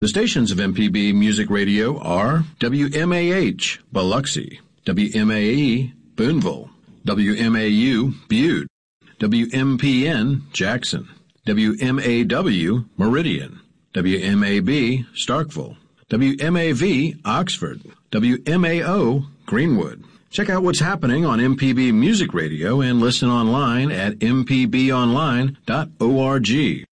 The stations of MPB Music Radio are WMAH, Biloxi, WMAE, Boonville, WMAU, Butte, WMPN, Jackson, WMAW, Meridian, WMAB, Starkville, WMAV, Oxford, WMAO, Greenwood. Check out what's happening on MPB Music Radio and listen online at mpbonline.org.